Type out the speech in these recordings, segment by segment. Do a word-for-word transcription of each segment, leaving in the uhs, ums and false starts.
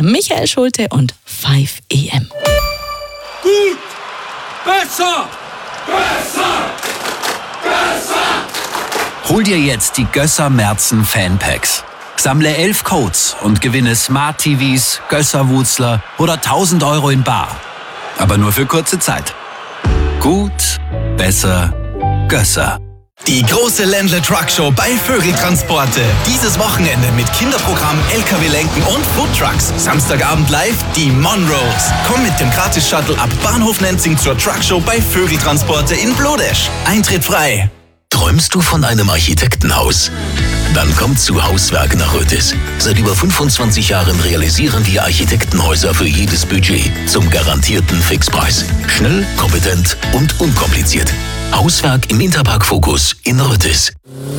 Michael Schulte und five A M. Gut! Besser! Besser! Besser! Hol dir jetzt die Gösser Merzen Fanpacks. Sammle elf Codes und gewinne Smart T Vs, Gösser Wutzler oder tausend Euro in bar. Aber nur für kurze Zeit. Gut, besser, Gösser. Die große Ländle Truck Show bei Vögeltransporte. Dieses Wochenende mit Kinderprogramm, L K W-Lenken und Foodtrucks. Samstagabend live die Monroes. Komm mit dem Gratis-Shuttle ab Bahnhof Nenzing zur Truck Show bei Vögeltransporte in Blodesch. Eintritt frei. Träumst du von einem Architektenhaus? Dann kommt zu Hauswerk nach Rötis. Seit über fünfundzwanzig Jahren realisieren wir Architektenhäuser für jedes Budget zum garantierten Fixpreis. Schnell, kompetent und unkompliziert. Hauswerk im Interpark Fokus in Rötis.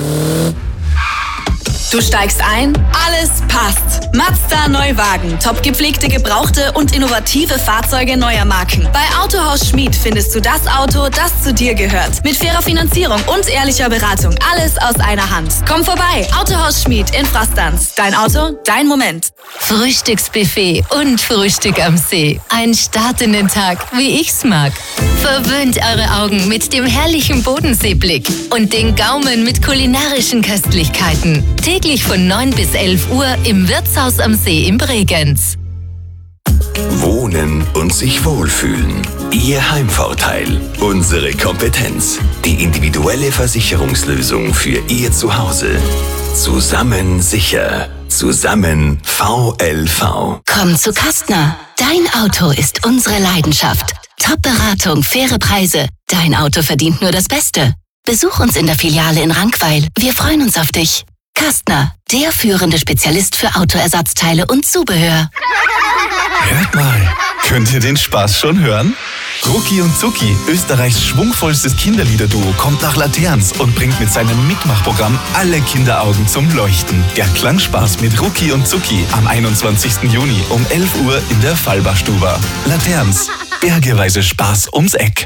Du steigst ein, alles passt. Mazda Neuwagen, top gepflegte Gebrauchte und innovative Fahrzeuge neuer Marken. Bei Autohaus Schmid findest du das Auto, das zu dir gehört. Mit fairer Finanzierung und ehrlicher Beratung. Alles aus einer Hand. Komm vorbei, Autohaus Schmid in Frastanz. Dein Auto, dein Moment. Frühstücksbuffet und Frühstück am See. Ein Start in den Tag, wie ich's mag. Verwöhnt eure Augen mit dem herrlichen Bodenseeblick und den Gaumen mit kulinarischen Köstlichkeiten. Täglich von neun bis elf Uhr im Wirtshaus am See in Bregenz. Wohnen und sich wohlfühlen. Ihr Heimvorteil. Unsere Kompetenz. Die individuelle Versicherungslösung für Ihr Zuhause. Zusammen sicher. Zusammen V L V. Komm zu Kastner. Dein Auto ist unsere Leidenschaft. Top-Beratung, faire Preise. Dein Auto verdient nur das Beste. Besuch uns in der Filiale in Rankweil. Wir freuen uns auf dich. Kastner, der führende Spezialist für Autoersatzteile und Zubehör. Hört mal, könnt ihr den Spaß schon hören? Rucki und Zucki, Österreichs schwungvollstes Kinderliederduo, kommt nach Laterns und bringt mit seinem Mitmachprogramm alle Kinderaugen zum Leuchten. Der Klangspaß mit Rucki und Zucki am einundzwanzigsten Juni um elf Uhr in der Fallbachstube. Laterns, bergeweise Spaß ums Eck.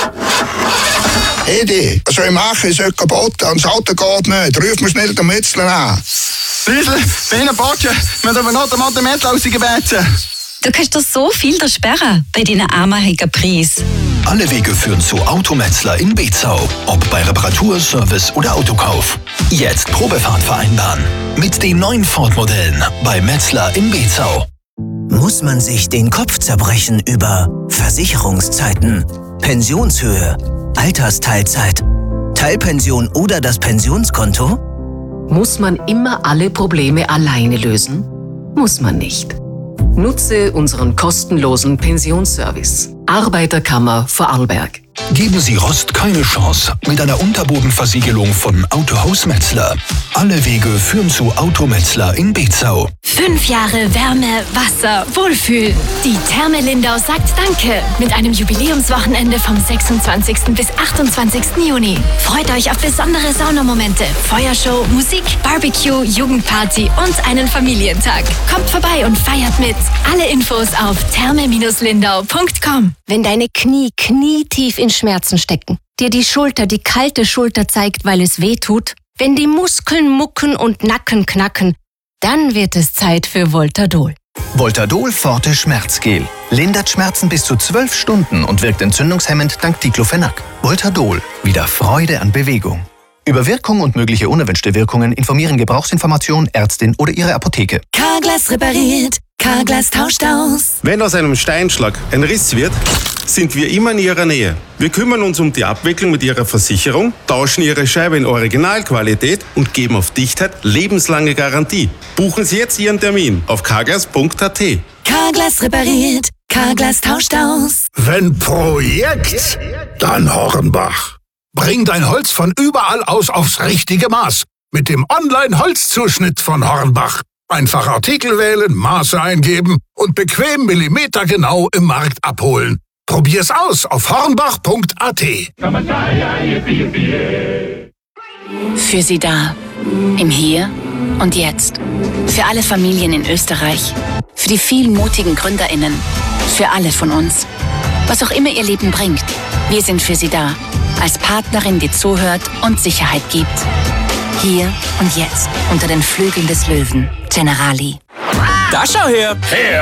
Edi, was soll ich machen? Ich soll kaputt und das Auto geht nicht. Ruf mir schnell den Mützler an. Rüssel, Wiener Botsche, wir haben aber noch den Mathematik rausgebeten. Du kannst doch so viel da sperren bei deinen einmaligen Preis. Alle Wege führen zu Autometzler in Bezau. Ob bei Reparatur, Service oder Autokauf. Jetzt Probefahrt vereinbaren. Mit den neuen Ford-Modellen bei Metzler in Bezau. Muss man sich den Kopf zerbrechen über Versicherungszeiten, Pensionshöhe, Altersteilzeit, Teilpension oder das Pensionskonto? Muss man immer alle Probleme alleine lösen? Muss man nicht. Nutze unseren kostenlosen Pensionsservice. Arbeiterkammer Vorarlberg. Geben Sie Rost keine Chance mit einer Unterbodenversiegelung von Autohaus Metzler. Alle Wege führen zu Autometzler in Bezau. Fünf Jahre Wärme, Wasser, Wohlfühl. Die Therme Lindau sagt Danke mit einem Jubiläumswochenende vom sechsundzwanzigsten bis achtundzwanzigsten Juni. Freut euch auf besondere Saunamomente, Feuershow, Musik, Barbecue, Jugendparty und einen Familientag. Kommt vorbei und feiert mit. Alle Infos auf therme lindau punkt com. Wenn deine Knie knietief in Schmerzen stecken, dir die Schulter die kalte Schulter zeigt, weil es weh tut, wenn die Muskeln mucken und Nacken knacken, dann wird es Zeit für Voltadol. Voltadol Forte Schmerzgel. Lindert Schmerzen bis zu zwölf Stunden und wirkt entzündungshemmend dank Diclofenac. Voltadol. Wieder Freude an Bewegung. Über Wirkung und mögliche unerwünschte Wirkungen informieren Gebrauchsinformation, Ärztin oder Ihre Apotheke. Carglass repariert, Carglass tauscht aus. Wenn aus einem Steinschlag ein Riss wird, sind wir immer in Ihrer Nähe. Wir kümmern uns um die Abwicklung mit Ihrer Versicherung, tauschen Ihre Scheibe in Originalqualität und geben auf Dichtheit lebenslange Garantie. Buchen Sie jetzt Ihren Termin auf carglass punkt a t. Carglass repariert, Carglass tauscht aus. Wenn Projekt, dann Hornbach. Bring dein Holz von überall aus aufs richtige Maß. Mit dem Online-Holzzuschnitt von Hornbach. Einfach Artikel wählen, Maße eingeben und bequem millimetergenau im Markt abholen. Probier's aus auf hornbach punkt a t. Für Sie da. Im Hier und Jetzt. Für alle Familien in Österreich. Für die vielen mutigen GründerInnen. Für alle von uns. Was auch immer Ihr Leben bringt. Wir sind für Sie da. Als Partnerin, die zuhört und Sicherheit gibt. Hier und jetzt. Unter den Flügeln des Löwen. Generali. Da schau her! Her!